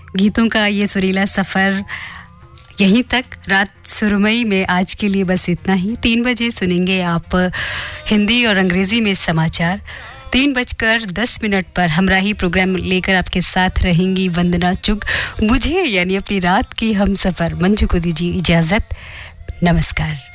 गीतों का ये सुरीला सफ़र यहीं तक। रात सुरमई में आज के लिए बस इतना ही। 3 बजे सुनेंगे आप हिंदी और अंग्रेज़ी में समाचार। 3:10 पर हमराही प्रोग्राम लेकर आपके साथ रहेंगी वंदना चुग। मुझे यानी अपनी रात की हम सफ़र मंजू को दीजिए इजाज़त। नमस्कार।